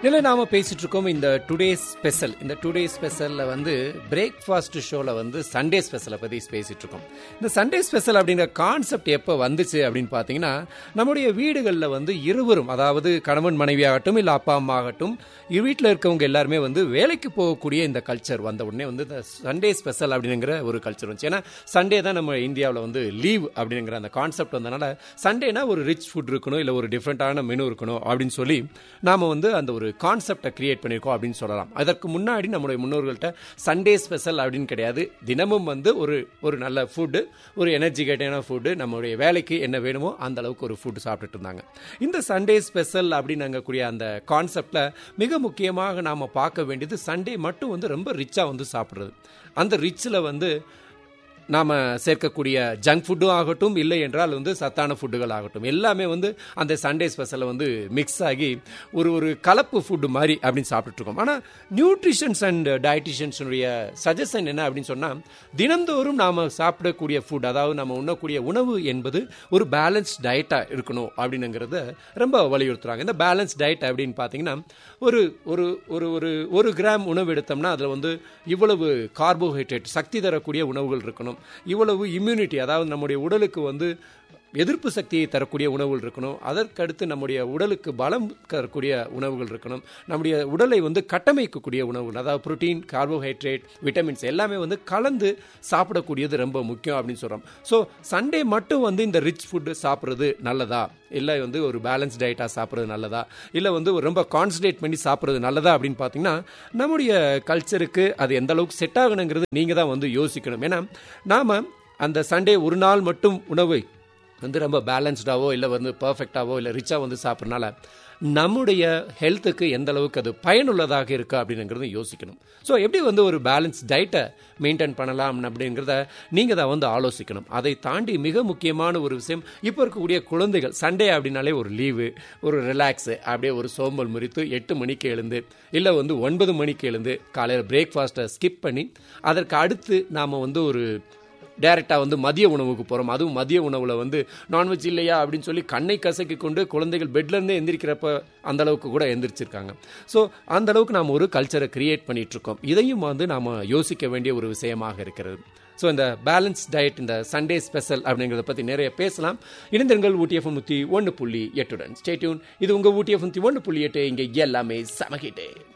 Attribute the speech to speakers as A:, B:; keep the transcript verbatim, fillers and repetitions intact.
A: இல்லை நாம் பேசிகிட்டு இருக்கோம் இந்த டுடே ஸ்பெஷல். இந்த டுடே ஸ்பெஷலில் வந்து பிரேக்ஃபாஸ்ட் ஷோவில் வந்து சண்டே ஸ்பெஷலை பற்றி பேசிகிட்டு இருக்கோம். இந்த சண்டே ஸ்பெஷல் அப்படிங்கிற கான்செப்ட் எப்போ வந்துச்சு அப்படின்னு பார்த்தீங்கன்னா, நம்முடைய வீடுகளில் வந்து இருவரும், அதாவது கணவன் மனைவி ஆகட்டும் இல்லை அப்பா அம்மா ஆகட்டும், வீட்டில் இருக்கவங்க எல்லாருமே வந்து வேலைக்கு போகக்கூடிய இந்த கல்ச்சர் வந்த உடனே வந்து இந்த சண்டே ஸ்பெஷல் அப்படிங்கிற ஒரு கல்ச்சர் வந்துச்சு. ஏன்னா சண்டே தான் நம்ம இந்தியாவில் வந்து லீவ் அப்படிங்கிற அந்த கான்செப்ட் வந்தனால சண்டேனா ஒரு ரிச் ஃபுட் இருக்கணும், இல்லை ஒரு டிஃப்ரெண்ட்டான மெனு இருக்கணும் அப்படின்னு சொல்லி நாம் வந்து அந்த ஒரு கான்செப்டை கிரியேட் பண்ணியிருக்கோம் அப்படின்னு சொல்லலாம். அதற்கு முன்னாடி நம்முடைய முன்னோர்கள்ட்ட சண்டே ஸ்பெஷல் அப்படின்னு கிடையாது. தினமும் வந்து ஒரு ஒரு நல்ல ஃபுட்டு, ஒரு எனர்ஜிகேட்டான ஃபுட்டு, நம்மளுடைய வேலைக்கு என்ன வேணுமோ அந்த அளவுக்கு ஒரு ஃபுட்டு சாப்பிட்டுட்டு இருந்தாங்க. இந்த சண்டே ஸ்பெஷல் அப்படின்னு அங்கக்கூடிய அந்த கான்செப்டில் மிக முக்கியமாக நாம் பார்க்க வேண்டியது சண்டே மட்டும் வந்து ரொம்ப ரிச்சாக வந்து சாப்பிட்றது. அந்த ரிச்சில் வந்து நாம் சேர்க்கக்கூடிய ஜங்க் ஃபுட்டும் ஆகட்டும், இல்லை என்றால் வந்து சத்தான ஃபுட்டுகள் ஆகட்டும், எல்லாமே வந்து அந்த சண்டே ஸ்பெஷலில் வந்து மிக்ஸ் ஆகி ஒரு ஒரு கலப்பு ஃபுட்டு மாதிரி அப்படின்னு சாப்பிட்டுருக்கோம். ஆனால் நியூட்ரிஷன்ஸ் அண்ட் டயட்டிஷியன்ஸுடைய சஜஷன் என்ன அப்படின்னு சொன்னால், தினந்தோறும் நாம் சாப்பிடக்கூடிய ஃபுட், அதாவது நம்ம உண்ணக்கூடிய உணவு என்பது ஒரு பேலன்ஸ் டயட்டாக இருக்கணும் அப்படின்னுங்கிறத ரொம்ப வலியுறுத்துகிறாங்க. இந்த பேலன்ஸ் டயட் அப்படின்னு பார்த்தீங்கன்னா, ஒரு ஒரு ஒரு ஒரு ஒரு கிராம் உணவு எடுத்தோம்னா அதில் வந்து இவ்வளவு கார்போஹைட்ரேட் சக்தி தரக்கூடிய உணவுகள் இருக்கணும், இவ்வளவு இம்யூனிட்டி, அதாவது நம்முடைய உடலுக்கு வந்து எதிர்ப்பு சக்தியை தரக்கூடிய உணவுகள் இருக்கணும், அதற்கடுத்து நம்முடைய உடலுக்கு பலம் தரக்கூடிய உணவுகள் இருக்கணும், நம்முடைய உடலை வந்து கட்டமைக்கக்கூடிய உணவுகள், அதாவது புரோட்டீன், கார்போஹைட்ரேட், விட்டமின்ஸ் எல்லாமே வந்து கலந்து சாப்பிடக்கூடியது ரொம்ப முக்கியம் அப்படின்னு சொல்கிறோம். ஸோ சண்டே மட்டும் வந்து இந்த ரிச் ஃபுட்டு சாப்பிட்றது நல்லதா, இல்லை வந்து ஒரு பேலன்ஸ் டயட்டாக சாப்பிட்றது நல்லதா, இல்லை வந்து ஒரு ரொம்ப கான்சன்ட்ரேட் பண்ணி சாப்பிட்றது நல்லதா அப்படின்னு பார்த்தீங்கன்னா, நம்முடைய கல்ச்சருக்கு அது எந்த அளவுக்கு செட் ஆகணுங்கிறது நீங்கள் தான் வந்து யோசிக்கணும். ஏன்னா நாம் அந்த சண்டே ஒரு நாள் மட்டும் உணவை வந்து ரொம்ப பேலன்ஸ்டாவோ இல்லை வந்து பர்ஃபெக்டாவோ இல்லை ரிச்சாக வந்து சாப்பிட்றனால நம்முடைய ஹெல்த்துக்கு எந்த அளவுக்கு அது பயனுள்ளதாக இருக்கா அப்படிங்கிறத யோசிக்கணும். ஸோ எப்படி வந்து ஒரு பேலன்ஸ் டயட்டை மெயின்டைன் பண்ணலாம் அப்படிங்கிறத நீங்கள் தான் வந்து ஆலோசிக்கணும். அதை தாண்டி மிக முக்கியமான ஒரு விஷயம், இப்போ இருக்கக்கூடிய குழந்தைகள் சண்டே அப்படின்னாலே ஒரு லீவு, ஒரு ரிலாக்ஸு, அப்படியே ஒரு சோம்பல் முறித்து எட்டு மணிக்கு எழுந்து இல்லை வந்து ஒன்பது மணிக்கு எழுந்து காலையில் பிரேக்ஃபாஸ்ட்டை ஸ்கிப் பண்ணி அதற்கு அடுத்து நாம் வந்து ஒரு டைரெக்டாக வந்து மதிய உணவுக்கு போகிறோம். அதுவும் மதிய உணவில் வந்து நான்வெஜ் இல்லையா அப்படின்னு சொல்லி கண்ணை கசக்கி கொண்டு குழந்தைகள் பெட்லேருந்தே எந்திரிக்கிறப்ப அந்தளவுக்கு கூட எந்திரிச்சிருக்காங்க. ஸோ அந்தளவுக்கு நாம் ஒரு கல்ச்சரை கிரியேட் பண்ணிகிட்ருக்கோம். இதையும் வந்து நாம் யோசிக்க வேண்டிய ஒரு விஷயமாக இருக்கிறது. ஸோ இந்த பேலன்ஸ் டயட், இந்த சண்டே ஸ்பெஷல் அப்படிங்கிறத பற்றி நிறைய பேசலாம். இணைந்திருங்கள் ஊட்டி எஃப்எம் நூற்றி ஒன்று புள்ளி எட்டுடன். Stay tune. இது உங்கள் ஊட்டி எஃப்எம் நூற்றி ஒன்று புள்ளி எட்டு. இங்கே எல்லாமே சமகிட்டே.